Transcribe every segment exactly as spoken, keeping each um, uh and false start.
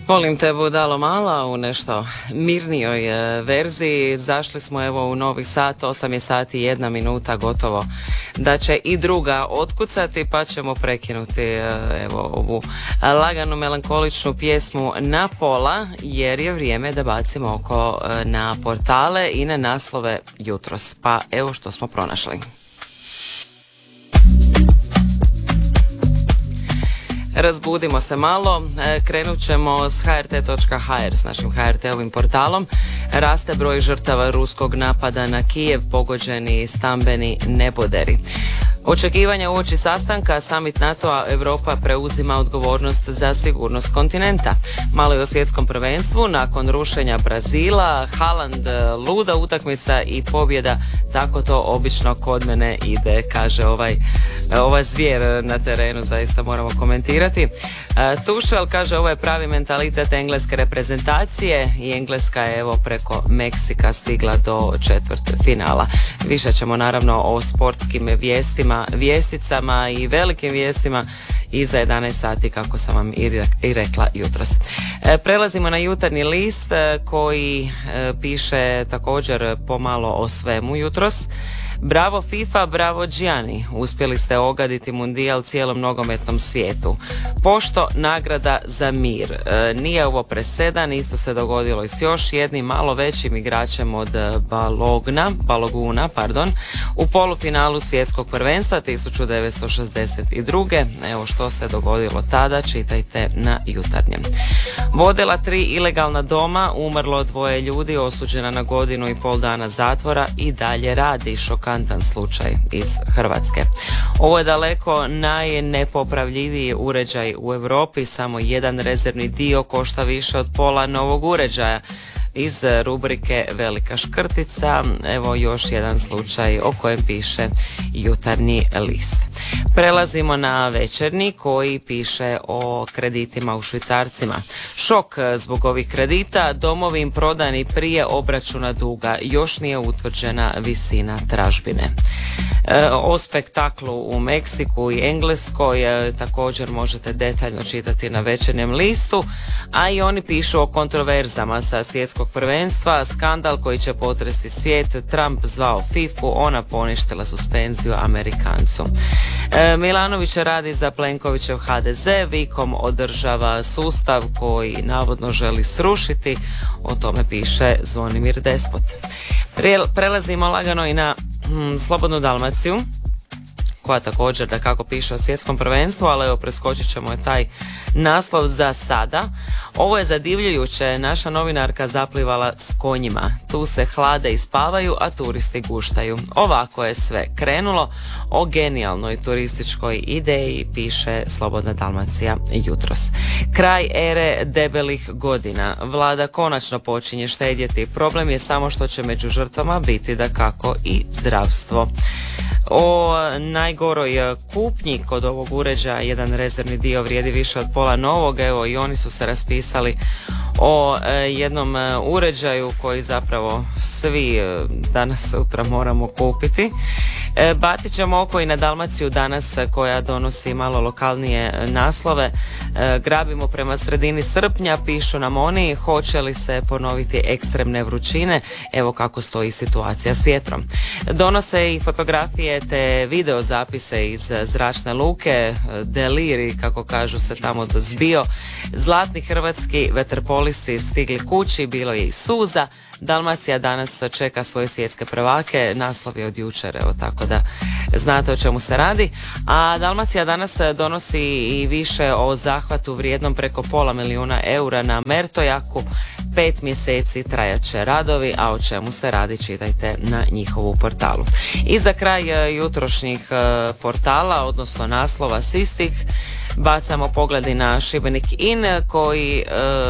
Molim te budalo mala u nešto mirnijoj verziji. Zašli smo evo u novi sat, osam je sati, jedna minuta, gotovo da će i druga otkucati, pa ćemo prekinuti evo ovu laganu melankoličnu pjesmu na pola, jer je vrijeme da bacimo oko na portale i na naslove jutros. Pa evo što smo pronašli. Razbudimo se malo, krenut ćemo s ha er te točka ha er, s našim ha er te-ovim portalom. Raste broj žrtava ruskog napada na Kijev, pogođeni stambeni neboderi. Očekivanja uoči sastanka, summit NATO-a, Europa preuzima odgovornost za sigurnost kontinenta. Malo je o svjetskom prvenstvu, nakon rušenja Brazila, Haaland, luda utakmica i pobjeda, tako to obično kod mene ide, kaže ovaj, ovaj zvijer na terenu, zaista moramo komentirati. Tušel kaže, ovo je pravi mentalitet engleske reprezentacije i Engleska je evo preko Meksika stigla do četvrt finala. Više ćemo naravno o sportskim vijestima, vijesticama i velikim vijestima iza jedanaest sati, kako sam vam i rekla jutros. E, prelazimo na Jutarnji list e, koji e, piše također pomalo o svemu jutros. Bravo FIFA, bravo Gianni, uspjeli ste ogaditi mundijal cijelom nogometnom svijetu. Pošto nagrada za mir. E, nije ovo presedan, isto se dogodilo i s još jednim malo većim igračem od Balogna, Baloguna, pardon, u polufinalu svjetskog prvenstva tisuću devetsto šezdeset druge. Evo što se dogodilo tada, čitajte na Jutarnjem. Vodila tri ilegalna doma, umrlo dvoje ljudi, osuđena na godinu i pol dana zatvora i dalje radi. Šokantan slučaj iz Hrvatske. Ovo je daleko najnepopravljiviji uređaj u Europi, samo jedan rezervni dio košta više od pola novog uređaja. Iz rubrike Velika škrtica, evo još jedan slučaj o kojem piše Jutarnji list. Prelazimo na Večernji koji piše o kreditima u švicarcima. Šok zbog ovih kredita, domovi im prodani prije obračuna duga, još nije utvrđena visina tražbine. E, o spektaklu u Meksiku i Engleskoj e, također možete detaljno čitati na Večernjem listu, a i oni pišu o kontroverzama sa svjetskog prvenstva, skandal koji će potresti svijet, Trump zvao fifu, ona poništila suspenziju Amerikancu. E, Milanović radi za Plenkovićev ha de ze, Vikom održava sustav koji navodno želi srušiti, o tome piše Zvonimir Despot. Prelazimo lagano i na hm, Slobodnu Dalmaciju, koja također da kako piše o svjetskom prvenstvu, ali evo preskočit ćemo je taj naslov za sada. Ovo je zadivljujuće, naša novinarka zaplivala s konjima. Tu se hlade i spavaju, a turisti guštaju. Ovako je sve krenulo. O genijalnoj turističkoj ideji piše Slobodna Dalmacija jutros. Kraj ere debelih godina. Vlada konačno počinje štedjeti. Problem je samo što će među žrtvama biti da kako i zdravstvo. O najgoroj kupnji kod ovog uređaja, jedan rezervni dio vrijedi više od pola novog, evo i oni su se raspisali o e, jednom e, uređaju koji zapravo svi e, danas sutra moramo kupiti. E, bacit ćemo oko i na Dalmaciju danas, koja donosi malo lokalnije naslove. E, grabimo prema sredini srpnja, pišu nam oni, hoće li se ponoviti ekstremne vrućine, evo kako stoji situacija s vjetrom. Donose i fotografije te video zapise iz zračne luke, deliri, kako kažu, se tamo dozbio. Zlatni hrvatski veterpolisti stigli kući, bilo je i suza. Dalmacija danas čeka svoje svjetske prvake, naslov je od jučer, evo tako da znate o čemu se radi. A Dalmacija danas donosi i više o zahvatu vrijednom preko pola milijuna eura na Mertojaku. Pet mjeseci trajat će radovi, a o čemu se radi čitajte na njihovu portalu. I za kraj jutrošnjih portala, odnosno naslova s istih, bacamo pogledi na Šibenik in, koji e,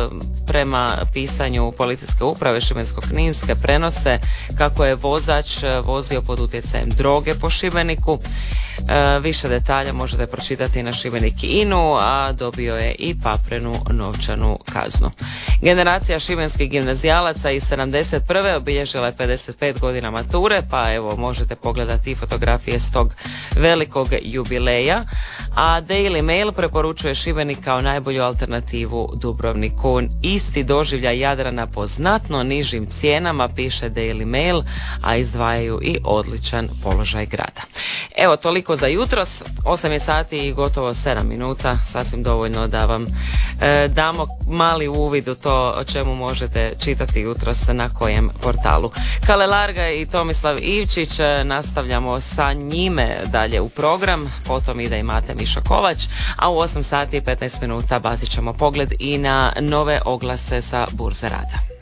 prema pisanju policijske uprave Šibensko-kninske prenose kako je vozač vozio pod utjecajem droge po Šibeniku. E, više detalja možete pročitati na Šibenik Inu, a dobio je i paprenu novčanu kaznu. Generacija šibenskih gimnazijalaca iz sedamdeset prve obilježila je pedeset pet godina mature, pa evo možete pogledati fotografije s tog velikog jubileja. A Daily Mail preporučuje Šibenik kao najbolju alternativu Dubrovniku. Isti doživljaj Jadrana po znatno nižim cijenama, piše Daily Mail, a izdvajaju i odličan položaj grada. Evo, toliko za jutros. osam je sati i gotovo sedam minuta, sasvim dovoljno da vam e, damo mali uvid u to o čemu možete čitati jutros na kojem portalu. Kale Larga i Tomislav Ivčić, nastavljamo sa njime dalje u program, potom ide i Mate Mišo Kovač, a u osam sati i petnaest minuta bacit ćemo pogled i na nove oglase sa burze rada.